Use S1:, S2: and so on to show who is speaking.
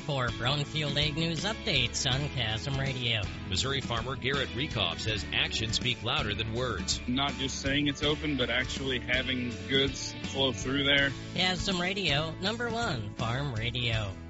S1: for Brownfield Ag News updates on Chasm Radio.
S2: Missouri farmer Garrett Rekoff says actions speak louder than words.
S3: Not just saying it's open, but actually having goods flow through there.
S1: Chasm Radio, #1 farm radio.